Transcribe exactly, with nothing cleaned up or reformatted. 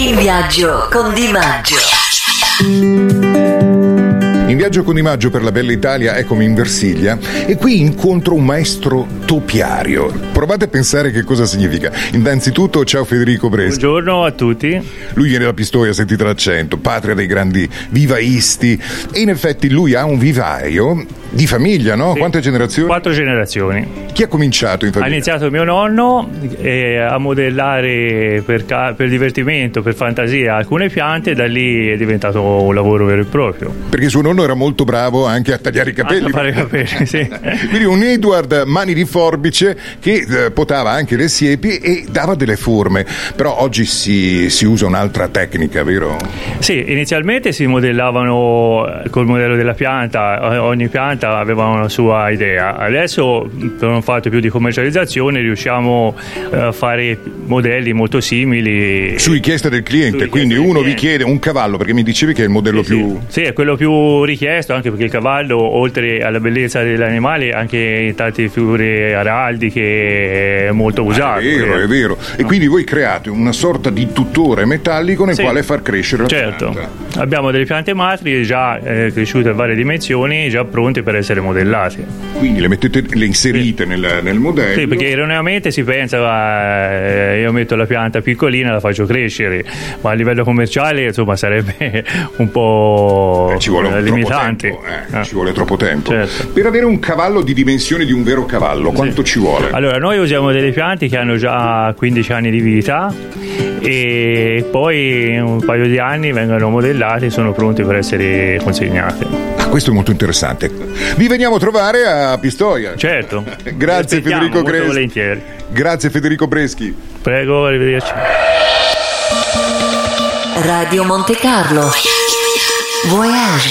In viaggio con Di Maggio. In viaggio con Di Maggio per la bella Italia, eccomi in Versilia e qui incontro un maestro topiario. Provate a pensare che cosa significa. Innanzitutto, ciao Federico Breschi. Buongiorno a tutti. Lui viene da Pistoia, sentite l'accento, patria dei grandi vivaisti, e in effetti lui ha un vivaio di famiglia, no? Sì. Quante generazioni? Quattro generazioni. Chi ha cominciato in famiglia? Ha iniziato mio nonno eh, a modellare per, ca- per divertimento, per fantasia alcune piante, e da lì è diventato un lavoro vero e proprio. Perché suo nonno era molto bravo anche a tagliare i capelli. Anche a fare i capelli, sì. Quindi un Edward mani di forbice che eh, potava anche le siepi e dava delle forme. Però oggi si, si usa un'altra tecnica, vero? Sì, inizialmente si modellavano col modello della pianta, ogni pianta aveva una sua idea. Adesso, per un fatto più di commercializzazione, riusciamo a fare modelli molto simili su richiesta del cliente. Su Quindi richiesta uno del vi chiede un cavallo, perché mi dicevi che è il modello sì, più sì. Sì, è quello più richiesto, anche perché il cavallo, oltre alla bellezza dell'animale, ha anche tante figure araldiche, è molto usato. Ah, è vero, è vero. E quindi voi create una sorta di tutore metallico nel Sì. quale far crescere la Certo. pianta. Abbiamo delle piante matri già eh, cresciute a varie dimensioni, già pronte per essere modellate. Quindi le mettete, le inserite Sì. nel, nel modello. Sì, perché erroneamente si pensa eh, io metto la pianta piccolina, la faccio crescere, ma a livello commerciale insomma sarebbe un po' Eh, ci vuole un limitante. troppo tempo, eh, Ah. ci vuole troppo tempo. Certo. Per avere un cavallo di dimensioni di un vero cavallo, quanto Sì. ci vuole? Allora, noi usiamo delle piante che hanno già quindici anni di vita e poi in un paio di anni vengono modellate e sono pronte per essere consegnate. Ah, questo è molto interessante. Vi veniamo a trovare a Pistoia. Certo. Grazie Vi aspettiamo Federico molto Breschi. volentieri. Grazie Federico Breschi. Prego, arrivederci. Radio Monte Carlo. Voyage.